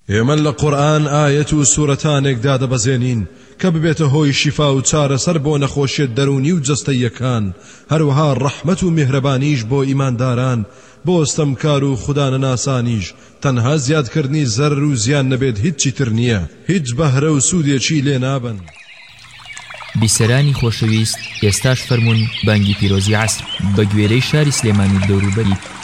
ئێمە لە قورئان ئایەت و سوورەتانێکدا دەبەزێنین کە ببێتە هۆی شیفا و چارەسەر بۆ نەخۆشیە دەرونی و جەستەییەکان، هەروەها ڕەحمەت و میهرەبانیش بۆ ئیمانداران، بۆ ئەستەمکار و خودانەناسانیش. تەنها زیادکردنی زەرر و زیان نەبێت هیچی تر نییە، هیچ بەهرە و سوودێکی لێ نابن. بیسەرانی خۆشەویست، ئێستاش فەرموون بانگی پیرۆزی عەسر بە گوێرەی شاری سلێمانی دەوروبەری